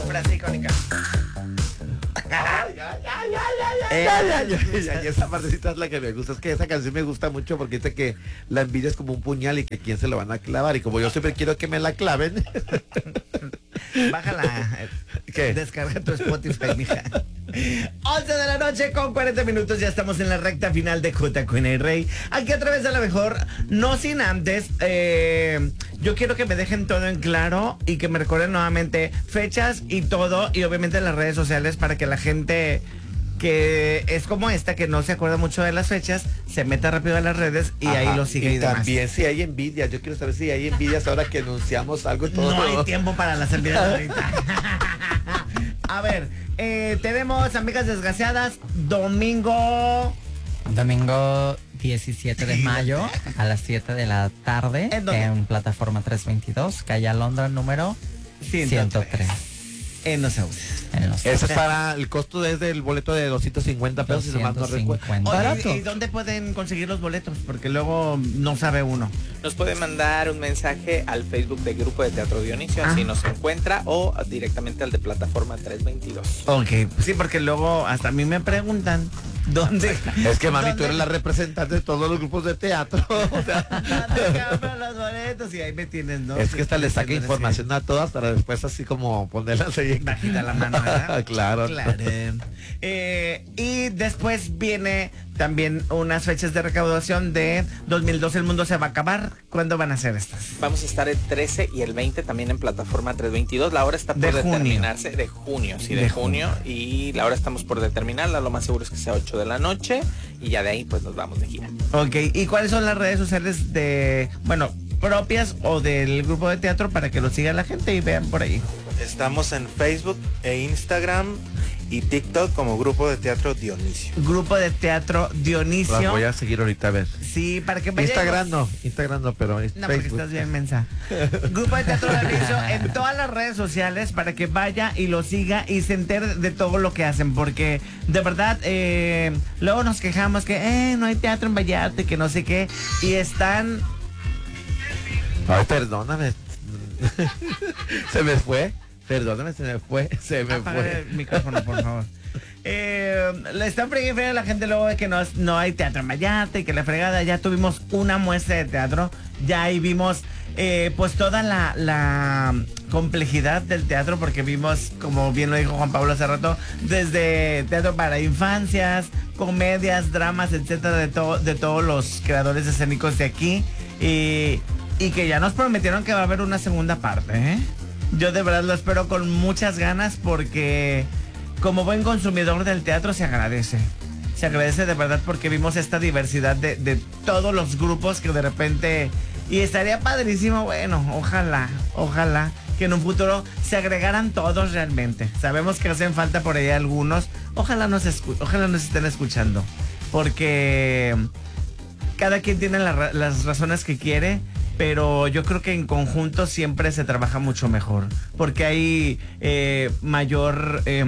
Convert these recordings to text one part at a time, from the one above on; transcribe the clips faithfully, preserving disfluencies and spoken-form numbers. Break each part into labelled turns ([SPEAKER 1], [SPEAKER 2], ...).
[SPEAKER 1] frase icónica.
[SPEAKER 2] Ay, ay, ay, ay, ay, ay, ay, ay, esa partecita es la que me gusta. Es que esa canción me gusta mucho porque dice que la envidia es como un puñal y que quién se lo van a clavar. Y como yo siempre quiero que me la claven.
[SPEAKER 1] Bájala.
[SPEAKER 2] ¿Qué?
[SPEAKER 1] Descarga tu Spotify, mija. once de la noche con cuarenta minutos. Ya estamos en la recta final de J. Queen y Rey. Aquí a través de la mejor. No sin antes. Eh, yo quiero que me dejen todo en claro y que me recuerden nuevamente fechas y todo. Y obviamente las redes sociales para que la gente que es como esta, que no se acuerda mucho de las fechas, se meta rápido a las redes y
[SPEAKER 2] Ajá,
[SPEAKER 1] ahí lo sigue y,
[SPEAKER 2] y
[SPEAKER 1] demás.
[SPEAKER 2] también si hay envidia, yo quiero saber si hay envidias ahora que anunciamos algo y todo.
[SPEAKER 1] No hay tiempo para las envidias ahorita. A ver, eh, tenemos Amigas Desgraciadas, domingo...
[SPEAKER 3] Domingo diecisiete de mayo a las siete de la tarde
[SPEAKER 1] ¿En dónde?
[SPEAKER 3] en plataforma trescientos veintidós, calle Alondra número ciento tres.
[SPEAKER 1] En los Sauces.
[SPEAKER 3] En los
[SPEAKER 2] Ese es para el costo desde el boleto de doscientos cincuenta pesos, si más no recuerdo.
[SPEAKER 3] doscientos cincuenta.
[SPEAKER 1] Oye,
[SPEAKER 2] Barato.
[SPEAKER 1] ¿y dónde pueden conseguir los boletos? Porque luego no sabe uno.
[SPEAKER 4] Nos puede mandar un mensaje al Facebook del Grupo de Teatro Dionisio,
[SPEAKER 1] Ah.
[SPEAKER 4] así nos encuentra, o directamente al de plataforma trescientos veintidós.
[SPEAKER 1] Ok, sí, porque luego hasta a mí me preguntan dónde.
[SPEAKER 2] Es que mami, tú
[SPEAKER 1] ¿Dónde-
[SPEAKER 2] eres la representante de todos los grupos de teatro. O sea,
[SPEAKER 1] ¿Dónde compro los boletos? Y ahí me tienes, ¿no?
[SPEAKER 2] es que esta le saca
[SPEAKER 1] Diciendo así,
[SPEAKER 2] información a todas para después así como ponerlas ahí.
[SPEAKER 1] bajita la mano, ¿verdad?
[SPEAKER 2] Claro.
[SPEAKER 1] Claro. Eh, y después viene también unas fechas de recaudación de dos mil doce. El mundo se va a acabar. ¿Cuándo van a ser estas?
[SPEAKER 4] Vamos a estar el trece y el veinte también en plataforma trescientos veintidós. La hora está por
[SPEAKER 1] De junio.
[SPEAKER 4] determinarse. De junio, sí, de,
[SPEAKER 1] De
[SPEAKER 4] junio. Y la hora estamos por determinarla. Lo más seguro es que sea ocho de la noche. Y ya de ahí pues nos vamos de gira.
[SPEAKER 1] Ok, ¿y cuáles son las redes sociales de, bueno, propias o del grupo de teatro para que lo siga la gente y vean por ahí?
[SPEAKER 5] Estamos en Facebook e Instagram y TikTok como Grupo de Teatro Dionisio.
[SPEAKER 1] Grupo de Teatro
[SPEAKER 2] Las
[SPEAKER 1] Dionisio.
[SPEAKER 2] voy a seguir ahorita a ver.
[SPEAKER 1] Sí, para que vayan.
[SPEAKER 2] Instagram no, Instagram no, pero es
[SPEAKER 1] No, porque
[SPEAKER 2] Facebook.
[SPEAKER 1] estás bien mensa. Grupo de Teatro Dionisio en todas las redes sociales para que vaya y lo siga y se entere de todo lo que hacen. Porque de verdad, eh, luego nos quejamos que eh, no hay teatro en Vallarta y que no sé qué. Y están...
[SPEAKER 2] Ay, perdóname. Se me fue. Perdóname, se me fue. Se me
[SPEAKER 1] Apaga
[SPEAKER 2] fue.
[SPEAKER 1] el micrófono, por favor. Eh, le están fregando a la gente luego de que no, no hay teatro en Vallarta y que la fregada. Ya tuvimos una muestra de teatro. Ya ahí vimos eh, pues toda la, la complejidad del teatro, porque vimos, como bien lo dijo Juan Pablo hace rato, desde teatro para infancias, comedias, dramas, etcétera, de, to, de todos los creadores escénicos de aquí. Y, y que ya nos prometieron que va a haber una segunda parte, ¿eh? Yo de verdad lo espero con muchas ganas porque como buen consumidor del teatro se agradece. Se agradece de verdad porque vimos esta diversidad de, de todos los grupos que de repente... Y estaría padrísimo, bueno, ojalá, ojalá que en un futuro se agregaran todos realmente. Sabemos que hacen falta por ahí algunos. Ojalá nos, escu ojalá nos estén escuchando. Porque cada quien tiene la, las razones que quiere. Pero yo creo que en conjunto siempre se trabaja mucho mejor, porque hay eh, mayor eh,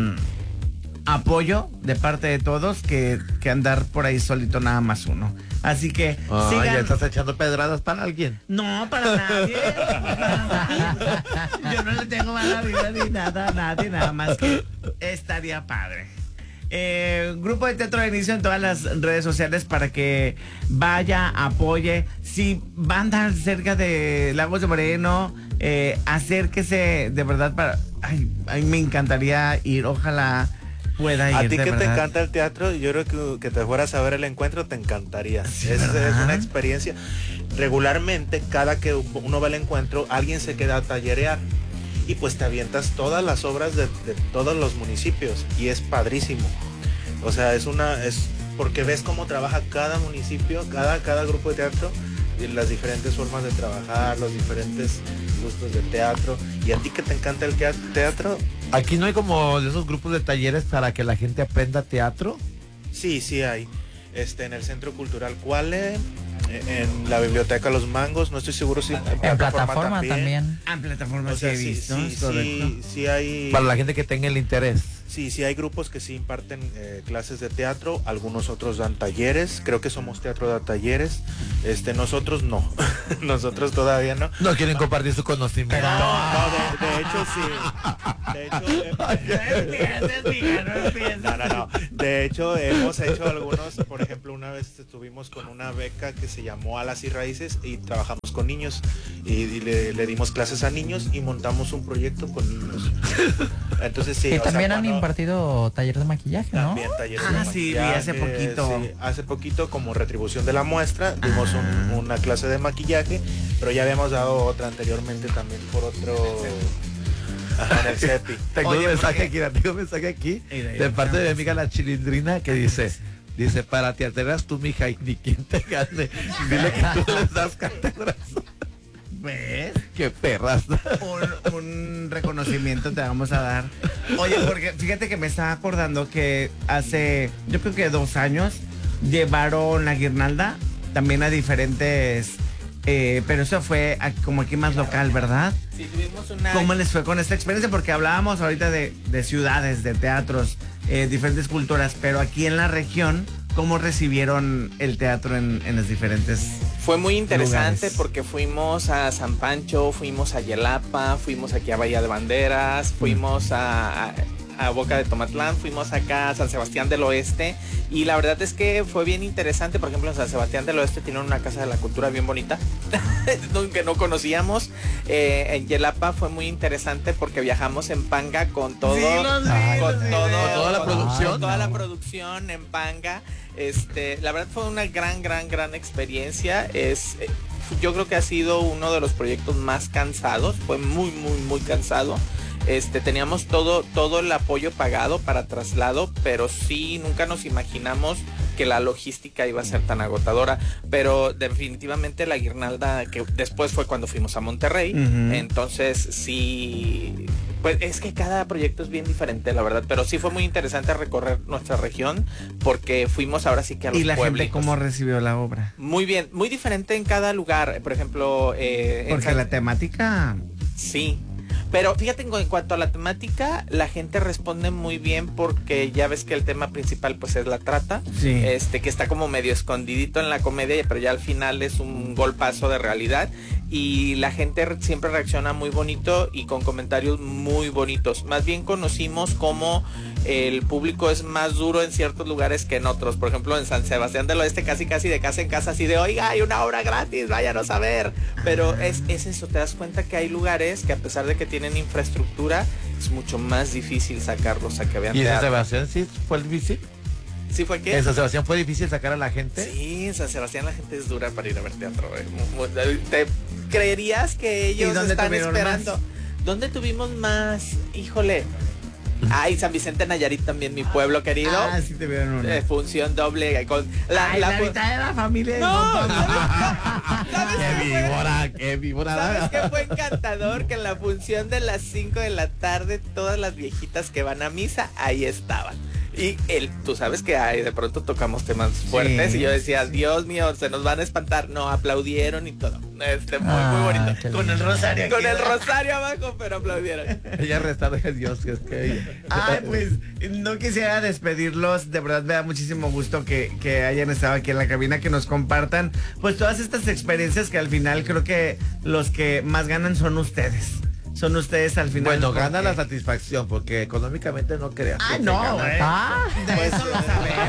[SPEAKER 1] apoyo de parte de todos que, que andar por ahí solito nada más uno. Así que
[SPEAKER 2] Ah,
[SPEAKER 1] sigan...
[SPEAKER 2] ya estás echando pedradas para alguien.
[SPEAKER 1] No, para nadie. Para nadie. Yo no le tengo mala vida ni nada a nadie, nada más que estaría padre. Eh, grupo de Teatro de Inicio en todas las redes sociales para que vaya, apoye. Si van a andar cerca de Lagos de Moreno, eh, acérquese de verdad para... Ay, ay, me encantaría ir, ojalá pueda ir.
[SPEAKER 5] A ti
[SPEAKER 1] de
[SPEAKER 5] que te
[SPEAKER 1] verdad.
[SPEAKER 5] encanta el teatro, yo creo que, que te fueras a ver el encuentro, te encantaría.
[SPEAKER 1] Sí,
[SPEAKER 5] es, es
[SPEAKER 1] ¿verdad?
[SPEAKER 5] una experiencia. Regularmente, cada que uno va al encuentro, alguien se queda a tallerear. Y pues te avientas todas las obras de, de todos los municipios. Y es padrísimo. O sea, es una... es porque ves cómo trabaja cada municipio, cada, cada grupo de teatro, y las diferentes formas de trabajar, los diferentes gustos de teatro. Y a ti que te encanta el teatro...
[SPEAKER 2] Aquí no hay como de esos grupos de talleres para que la gente aprenda teatro.
[SPEAKER 5] Sí, sí hay. Este, en el Centro Cultural Cuale, en la Biblioteca Los Mangos, no estoy seguro si en
[SPEAKER 3] En plataforma también.
[SPEAKER 1] Ah, en plataformas
[SPEAKER 5] O sea,
[SPEAKER 1] que he
[SPEAKER 5] sí,
[SPEAKER 1] visto,
[SPEAKER 5] sí,
[SPEAKER 1] es correcto.
[SPEAKER 5] sí, sí hay.
[SPEAKER 2] Para la gente que tenga el interés.
[SPEAKER 5] Sí, sí hay grupos que sí imparten eh, clases de teatro, algunos otros dan talleres, creo que somos Teatro da Talleres, este, nosotros no, nosotros todavía no.
[SPEAKER 2] No quieren compartir su conocimiento.
[SPEAKER 5] No, no, de, de hecho sí. De hecho, eh,
[SPEAKER 1] No empieces, mija, no empieces.
[SPEAKER 5] no, no, no. De hecho, hemos hecho algunos, por ejemplo, una vez estuvimos con una beca que se llamó Alas y Raíces y trabajamos con niños y, y le, le dimos clases a niños y montamos un proyecto con niños. Entonces sí.
[SPEAKER 3] Y
[SPEAKER 5] o sea,
[SPEAKER 3] también han
[SPEAKER 5] cuando-
[SPEAKER 3] impartido taller de maquillaje, ¿no?
[SPEAKER 5] También talleres
[SPEAKER 1] Ah,
[SPEAKER 5] de
[SPEAKER 1] sí, vi
[SPEAKER 5] maquillaje,
[SPEAKER 1] hace poquito.
[SPEAKER 5] sí, hace poquito como retribución de la muestra dimos un-
[SPEAKER 1] Ah.
[SPEAKER 5] una clase de maquillaje, pero ya habíamos dado otra anteriormente también por otro ajá, en el CEPI.
[SPEAKER 2] Tengo
[SPEAKER 1] Oye,
[SPEAKER 2] un mensaje
[SPEAKER 1] porque-
[SPEAKER 2] aquí, tengo un mensaje aquí
[SPEAKER 1] Mira,
[SPEAKER 2] de
[SPEAKER 1] mira,
[SPEAKER 2] parte de mi
[SPEAKER 1] mira.
[SPEAKER 2] amiga la Chilindrina que dice, dice, para te aterras tú, mija, y ni quien te gane. Dile que tú les das cátedras.
[SPEAKER 1] ¿Ves?
[SPEAKER 2] Qué perras.
[SPEAKER 1] Un, un reconocimiento te vamos a dar. Oye, porque fíjate que me estaba acordando que hace, yo creo que dos años, llevaron la guirnalda también a diferentes, eh, pero eso fue a- como aquí más local, ¿verdad?
[SPEAKER 4] Sí, tuvimos una...
[SPEAKER 1] ¿Cómo les fue con esta experiencia? Porque hablábamos ahorita de, de ciudades, de teatros, eh, diferentes culturas, pero aquí en la región, ¿cómo recibieron el teatro en, en las diferentes...
[SPEAKER 4] Fue muy interesante
[SPEAKER 1] lugares?
[SPEAKER 4] porque fuimos a San Pancho, fuimos a Yelapa, fuimos aquí a Bahía de Banderas, fuimos a, a, a Boca de Tomatlán, fuimos acá a San Sebastián del Oeste y la verdad es que fue bien interesante. Por ejemplo, en San Sebastián del Oeste tienen una casa de la cultura bien bonita que no conocíamos. Eh, en Yelapa fue muy interesante porque viajamos en Panga con todo,
[SPEAKER 1] Sí, los vi,
[SPEAKER 3] Ay,
[SPEAKER 1] los
[SPEAKER 4] con
[SPEAKER 1] vi.
[SPEAKER 4] todo,
[SPEAKER 2] Con toda la
[SPEAKER 4] con-
[SPEAKER 2] producción.
[SPEAKER 4] con toda la
[SPEAKER 3] No.
[SPEAKER 4] producción en Panga. Este, la verdad fue una gran, gran, gran experiencia. Es, eh, yo creo que ha sido uno de los proyectos más cansados. Fue muy, muy, muy cansado. Este, teníamos todo, todo el apoyo pagado para traslado, pero sí nunca nos imaginamos que la logística iba a ser tan agotadora. Pero definitivamente la guirnalda, que después fue cuando fuimos a Monterrey,
[SPEAKER 1] Ujú.
[SPEAKER 4] entonces sí, pues es que cada proyecto es bien diferente, la verdad, pero sí fue muy interesante recorrer nuestra región porque fuimos ahora sí que a los
[SPEAKER 1] ¿Y la gente
[SPEAKER 4] pueblitos.
[SPEAKER 1] cómo recibió la obra?
[SPEAKER 4] Muy bien, muy diferente en cada lugar. Por ejemplo, eh, en
[SPEAKER 1] Porque
[SPEAKER 4] San-
[SPEAKER 1] la temática...
[SPEAKER 4] sí. Pero fíjate, en cuanto a la temática, la gente responde muy bien porque ya ves que el tema principal pues es la trata.
[SPEAKER 1] Sí.
[SPEAKER 4] Este, que está como medio escondidito en la comedia, pero ya al final es un golpazo de realidad. Y la gente re- siempre reacciona muy bonito y con comentarios muy bonitos. Más bien conocimos cómo el público es más duro en ciertos lugares que en otros. Por ejemplo, en San Sebastián del Oeste casi casi de casa en casa así de, oiga, hay una obra gratis, váyanos a ver. Pero es, es eso, te das cuenta que hay lugares que a pesar de que tienen infraestructura, es mucho más difícil sacarlos a que vean
[SPEAKER 2] ¿Y en San
[SPEAKER 4] teatro.
[SPEAKER 2] Sebastián sí fue difícil?
[SPEAKER 4] ¿Sí fue qué?
[SPEAKER 2] ¿En San Sebastián fue difícil sacar a la gente?
[SPEAKER 4] Sí, en San Sebastián la gente es dura para ir a ver teatro. eh. Mu- mu- ¿Te creerías que ellos
[SPEAKER 1] ¿Y dónde
[SPEAKER 4] están
[SPEAKER 1] tuvieron
[SPEAKER 4] esperando? ¿Dónde tuvimos más? Híjole. Ay, San Vicente Nayarit también, mi pueblo querido.
[SPEAKER 1] Ah, sí te vieron una.
[SPEAKER 4] Eh, función doble con la,
[SPEAKER 1] Ay,
[SPEAKER 4] la
[SPEAKER 1] la
[SPEAKER 4] fu-
[SPEAKER 1] mitad de la familia de
[SPEAKER 4] No,
[SPEAKER 1] Don Pablo.
[SPEAKER 4] ¿sabes
[SPEAKER 2] ¡Qué
[SPEAKER 4] qué fue?
[SPEAKER 2] víbora! ¡Qué víbora!
[SPEAKER 4] ¿Sabes qué fue encantador? Que en la función de las cinco de la tarde, todas las viejitas que van a misa, ahí estaban. Y el, tú sabes que ay, de pronto tocamos temas fuertes
[SPEAKER 1] Sí,
[SPEAKER 4] y yo decía,
[SPEAKER 1] sí.
[SPEAKER 4] Dios mío, se nos van a espantar. No, aplaudieron y todo. Este, muy,
[SPEAKER 3] Ah,
[SPEAKER 4] muy bonito.
[SPEAKER 3] qué
[SPEAKER 1] Con el
[SPEAKER 3] lindo.
[SPEAKER 1] rosario aquí,
[SPEAKER 4] Con el
[SPEAKER 1] ¿verdad?
[SPEAKER 4] rosario abajo, pero aplaudieron.
[SPEAKER 2] Ella rezando a Dios, que es que...
[SPEAKER 1] Ay, pues no quisiera despedirlos. De verdad me da muchísimo gusto que, que hayan estado aquí en la cabina, que nos compartan pues todas estas experiencias que al final creo que los que más ganan son ustedes. Son ustedes al final.
[SPEAKER 2] Bueno,
[SPEAKER 1] porque-
[SPEAKER 2] gana la satisfacción, porque económicamente no creas.
[SPEAKER 1] Ah,
[SPEAKER 2] que
[SPEAKER 1] no,
[SPEAKER 2] se gana.
[SPEAKER 1] güey.
[SPEAKER 3] Ah,
[SPEAKER 1] De eso lo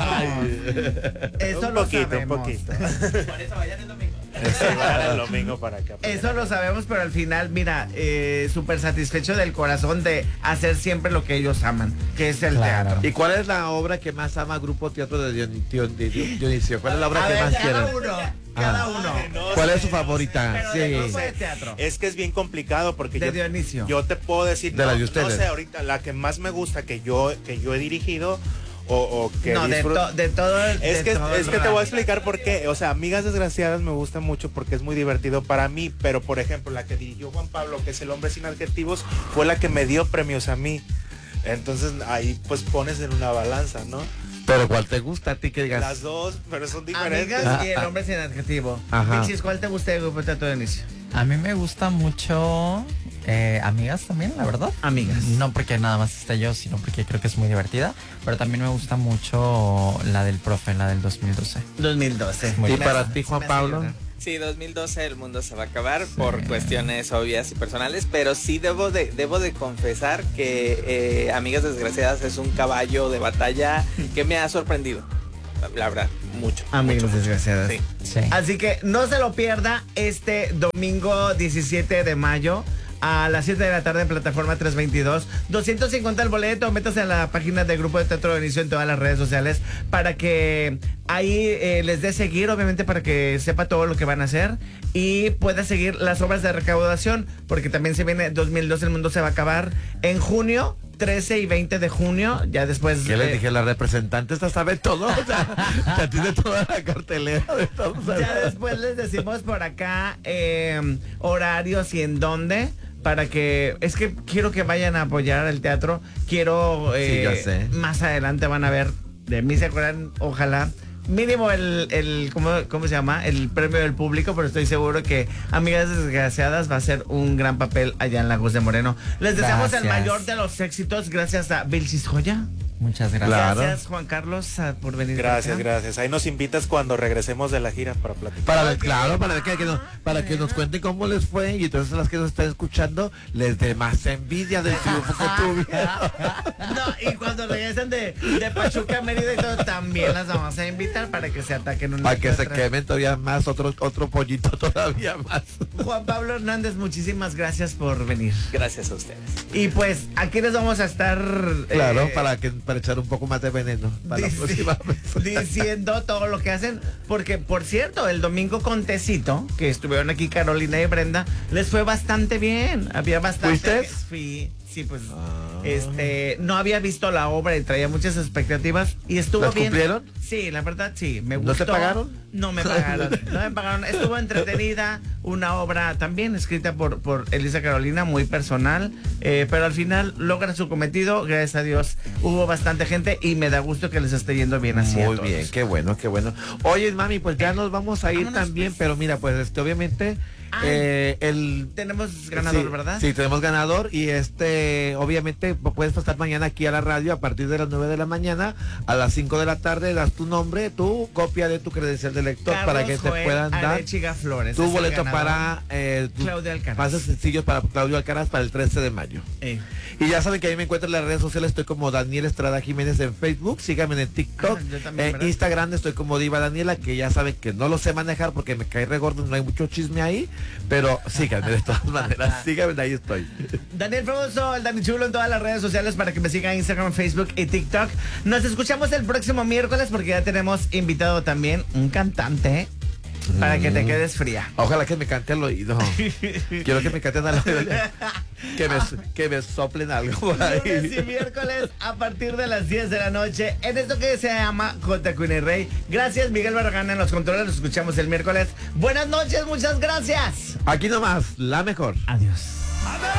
[SPEAKER 1] sabemos. Eso
[SPEAKER 5] Un
[SPEAKER 1] lo
[SPEAKER 5] poquito, un
[SPEAKER 1] sabemos.
[SPEAKER 5] poquito.
[SPEAKER 4] Por eso vayan el domingo.
[SPEAKER 5] Sí, vayan el domingo para acá.
[SPEAKER 1] Eso lo sabemos, pero al final, mira, eh, súper satisfecho del corazón de hacer siempre lo que ellos aman, que es el
[SPEAKER 3] Claro.
[SPEAKER 1] teatro.
[SPEAKER 2] ¿Y cuál es la obra que más ama Grupo Teatro de Dion- Dion- Dion- Dionisio? ¿Cuál es la obra
[SPEAKER 1] A
[SPEAKER 2] que
[SPEAKER 1] ver,
[SPEAKER 2] más
[SPEAKER 1] cada
[SPEAKER 2] quieren?
[SPEAKER 1] uno, cada
[SPEAKER 2] Ah.
[SPEAKER 1] uno.
[SPEAKER 5] No
[SPEAKER 2] ¿Cuál
[SPEAKER 5] sé,
[SPEAKER 2] es su
[SPEAKER 5] no sé.
[SPEAKER 2] favorita?
[SPEAKER 1] Pero de
[SPEAKER 2] Sí.
[SPEAKER 1] grupo de teatro.
[SPEAKER 5] Es que es bien complicado porque
[SPEAKER 1] De
[SPEAKER 5] yo,
[SPEAKER 1] Dionisio.
[SPEAKER 5] yo te puedo decir,
[SPEAKER 2] De la
[SPEAKER 5] no,
[SPEAKER 2] de ustedes.
[SPEAKER 5] no sé, ahorita la que más me gusta que yo, que yo he dirigido o, o que
[SPEAKER 1] no, de,
[SPEAKER 5] disfruto.
[SPEAKER 1] to- de todo el.
[SPEAKER 5] Es
[SPEAKER 1] de
[SPEAKER 5] que,
[SPEAKER 1] todo
[SPEAKER 5] es
[SPEAKER 1] el
[SPEAKER 5] que te voy a
[SPEAKER 1] rango.
[SPEAKER 5] explicar por qué. O sea, Amigas Desgraciadas me gusta mucho porque es muy divertido para mí. Pero, por ejemplo, la que dirigió Juan Pablo, que es El Hombre Sin Adjetivos, fue la que me dio premios a mí. Entonces, ahí pues pones en una balanza, ¿no?
[SPEAKER 2] Pero ¿cuál te gusta a ti que digas?
[SPEAKER 5] Las dos, pero son diferentes.
[SPEAKER 1] Amigas y el hombre sin adjetivo.
[SPEAKER 2] Ajá.
[SPEAKER 1] Michis, ¿cuál te gusta del grupo de teatro de Dionisio?
[SPEAKER 3] a mí me gusta mucho eh, Amigas también, la verdad.
[SPEAKER 1] Amigas.
[SPEAKER 3] No porque nada más esté yo, sino porque creo que es muy divertida. Pero también me gusta mucho la del profe, la del dos mil doce.
[SPEAKER 1] dos mil doce.
[SPEAKER 3] Muy
[SPEAKER 2] ¿Y
[SPEAKER 3] bien.
[SPEAKER 2] para ti, Juan
[SPEAKER 1] Me hace
[SPEAKER 2] Pablo?
[SPEAKER 1] llorar.
[SPEAKER 4] Sí, dos mil doce el mundo se va a acabar sí. por cuestiones obvias y personales, pero sí debo de, debo de confesar que eh, Amigas Desgraciadas es un caballo de batalla que me ha sorprendido. La verdad, mucho.
[SPEAKER 1] Amigas
[SPEAKER 4] mucho,
[SPEAKER 1] Desgraciadas.
[SPEAKER 4] Sí.
[SPEAKER 3] Sí.
[SPEAKER 1] Así que no se lo pierda este domingo diecisiete de mayo. A las siete de la tarde en plataforma trescientos veintidós. doscientos cincuenta el boleto. Métase a la página del Grupo de Teatro Benicio en todas las redes sociales para que ahí eh, les dé seguir, obviamente, para que sepa todo lo que van a hacer y pueda seguir las obras de recaudación, porque también se viene dos mil dos, el mundo se va a acabar en junio. trece y veinte de junio, ya después...
[SPEAKER 2] ¿Qué eh, les dije? La representante esta sabe todo, o sea, ya tiene toda la cartelera de todo.
[SPEAKER 1] Ya después les decimos por acá eh, horarios y en dónde, para que... Es que quiero que vayan a apoyar el teatro, quiero... Eh,
[SPEAKER 2] sí, ya sé.
[SPEAKER 1] Más adelante van a ver, de mí se acuerdan, ojalá... Mínimo el, el ¿cómo, ¿cómo se llama? El premio del público, pero estoy seguro que Amigas Desgraciadas va a ser un gran papel allá en Lagos de Moreno. Les deseamos el mayor de los éxitos gracias a Vilchis Joya.
[SPEAKER 3] Muchas gracias.
[SPEAKER 2] Claro.
[SPEAKER 1] Gracias, Juan Carlos, por venir.
[SPEAKER 5] Gracias, gracias. Ahí nos invitas cuando regresemos de la gira para platicar.
[SPEAKER 2] Para ver, claro, para ver que, que nos, para que nos cuenten cómo les fue y entonces las que nos están escuchando les dé más envidia del triunfo que tuvieron.
[SPEAKER 1] No, y cuando regresen de, de Pachuca a Mérida y todo, también las vamos a invitar para que se ataquen una
[SPEAKER 2] Para que se
[SPEAKER 1] otra.
[SPEAKER 2] quemen todavía más, otro, otro pollito todavía más.
[SPEAKER 1] Juan Pablo Hernández, muchísimas gracias por venir.
[SPEAKER 4] Gracias a ustedes.
[SPEAKER 1] Y pues aquí les vamos a estar
[SPEAKER 2] Claro,
[SPEAKER 1] eh,
[SPEAKER 2] para que para echar un poco más de veneno para
[SPEAKER 1] dici-
[SPEAKER 2] la próxima vez.
[SPEAKER 1] diciendo todo lo que hacen, porque por cierto, el domingo con Tecito, que estuvieron aquí Carolina y Brenda, les fue bastante bien. Había bastante.
[SPEAKER 2] ¿Fuiste?
[SPEAKER 1] Fui, sí, pues
[SPEAKER 2] Ah.
[SPEAKER 1] este no había visto la obra y traía muchas expectativas y estuvo
[SPEAKER 2] ¿Las
[SPEAKER 1] bien.
[SPEAKER 2] cumplieron?
[SPEAKER 1] Sí, la verdad sí, me
[SPEAKER 2] ¿No
[SPEAKER 1] gustó.
[SPEAKER 2] te pagaron?
[SPEAKER 1] No me pagaron, no me pagaron. Estuvo entretenida, una obra también escrita por, por Elisa Carolina, muy personal, eh, pero al final logra su cometido, gracias a Dios. Hubo bastante gente y me da gusto que les esté yendo bien así.
[SPEAKER 2] Muy bien, qué bueno, qué bueno. Oye, mami, pues ya nos vamos a ir
[SPEAKER 1] Vámonos,
[SPEAKER 2] también,
[SPEAKER 1] pues.
[SPEAKER 2] pero mira, pues este obviamente
[SPEAKER 1] Ay,
[SPEAKER 2] eh, el
[SPEAKER 1] tenemos ganador,
[SPEAKER 2] sí,
[SPEAKER 1] ¿verdad?
[SPEAKER 2] Sí, tenemos ganador y este, obviamente puedes pasar mañana aquí a la radio a partir de las nueve de la mañana, a las cinco de la tarde das tu nombre, tu copia de tu credencial de lector
[SPEAKER 1] Carlos
[SPEAKER 2] para que te
[SPEAKER 1] Joel
[SPEAKER 2] puedan dar
[SPEAKER 1] Arechiga Flores,
[SPEAKER 2] tu
[SPEAKER 1] es el
[SPEAKER 2] boleto
[SPEAKER 1] ganador.
[SPEAKER 2] para eh, tu-
[SPEAKER 1] Claudia Alcaraz.
[SPEAKER 2] pases sencillos para Claudio Alcaraz para el trece de mayo.
[SPEAKER 1] Eh.
[SPEAKER 2] Y ya saben que ahí me encuentran en las redes sociales, estoy como Daniel Estrada Jiménez en Facebook, síganme en TikTok,
[SPEAKER 1] Ah, yo también,
[SPEAKER 2] en
[SPEAKER 1] ¿verdad?
[SPEAKER 2] Instagram estoy como Diva Daniela, que ya saben que no lo sé manejar porque me cae regordo, no hay mucho chisme ahí, pero síganme de todas maneras, síganme, ahí estoy.
[SPEAKER 1] Daniel Famoso, el Dani Chulo en todas las redes sociales para que me sigan en Instagram, Facebook y TikTok. Nos escuchamos el próximo miércoles porque ya tenemos invitado también un cantante para que te quedes fría.
[SPEAKER 2] Ojalá que me cante al oído. Quiero que me canten al oído. Que me, que me soplen algo por ahí.
[SPEAKER 1] Lunes y miércoles a partir de las diez de la noche en esto que se llama J. Queen y Rey. Gracias, Miguel Barragán en los controles. Nos escuchamos el miércoles. Buenas noches, muchas gracias.
[SPEAKER 2] Aquí nomás, la mejor.
[SPEAKER 1] Adiós.